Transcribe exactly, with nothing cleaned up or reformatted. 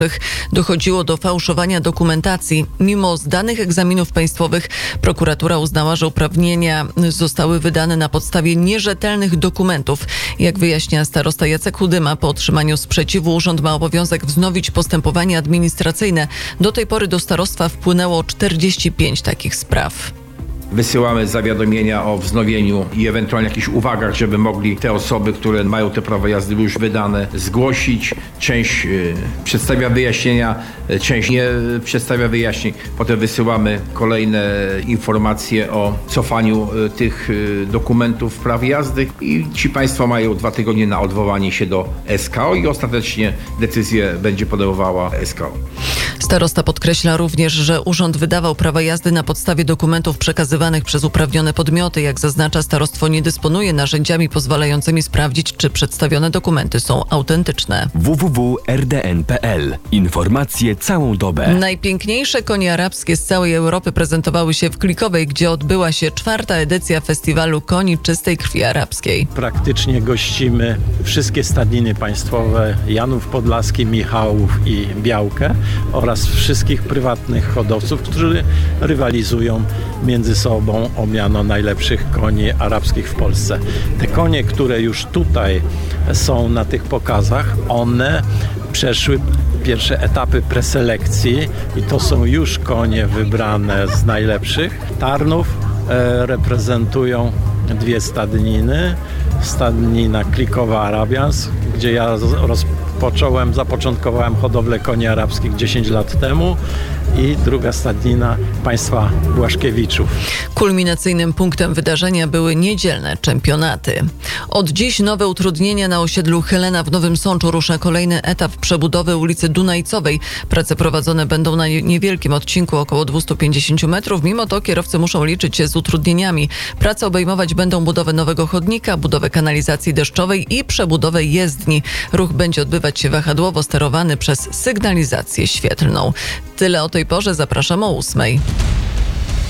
dochodziło do fałszowania dokumentacji. Mimo zdanych egzaminów państwowych prokuratura uznała, że uprawnienia zostały wydane na podstawie nierzetelnych dokumentów. Jak wyjaśnia starosta Jacek Chudyma, po otrzymaniu sprzeciwu urząd ma obowiązek wznowić postępowanie administracyjne. Do tej pory do starostwa wpłynęło czterdzieści pięć takich spraw. Wysyłamy zawiadomienia o wznowieniu i ewentualnie jakichś uwagach, żeby mogli te osoby, które mają te prawo jazdy już wydane, zgłosić. Część y, przedstawia wyjaśnienia, część nie przedstawia wyjaśnień. Potem wysyłamy kolejne informacje o cofaniu y, tych y, dokumentów praw jazdy i ci państwo mają dwa tygodnie na odwołanie się do S K O i ostatecznie decyzję będzie podejmowała S K O. Starosta podkreśla również, że urząd wydawał prawa jazdy na podstawie dokumentów przekazywanych przez uprawnione podmioty. Jak zaznacza, starostwo nie dysponuje narzędziami pozwalającymi sprawdzić, czy przedstawione dokumenty są autentyczne. w w w kropka r d n kropka p l. Informacje całą dobę. Najpiękniejsze konie arabskie z całej Europy prezentowały się w Klikowej, gdzie odbyła się czwarta edycja festiwalu koni czystej krwi arabskiej. Praktycznie gościmy wszystkie stadniny państwowe Janów Podlaski, Michałów i Białkę oraz wszystkich prywatnych hodowców, którzy rywalizują między sobą o miano najlepszych koni arabskich w Polsce. Te konie, które już tutaj są na tych pokazach, one przeszły pierwsze etapy preselekcji i to są już konie wybrane z najlepszych. Tarnów e, reprezentują dwie stadniny. Stadnina Klikowa Arabians, gdzie ja rozpocząłem, zapoczątkowałem hodowlę koni arabskich dziesięć lat temu, i druga stadnina państwa Błaszkiewiczów. Kulminacyjnym punktem wydarzenia były niedzielne czempionaty. Od dziś nowe utrudnienia na osiedlu Helena w Nowym Sączu. Rusza kolejny etap przebudowy ulicy Dunajcowej. Prace prowadzone będą na niewielkim odcinku, około dwieście pięćdziesiąt metrów. Mimo to kierowcy muszą liczyć się z utrudnieniami. Prace obejmować będą budowę nowego chodnika, budowę kanalizacji deszczowej i przebudowę jezdni. Ruch będzie odbywać się wahadłowo, sterowany przez sygnalizację świetlną. Tyle o tej porze. Zapraszam o ósmej.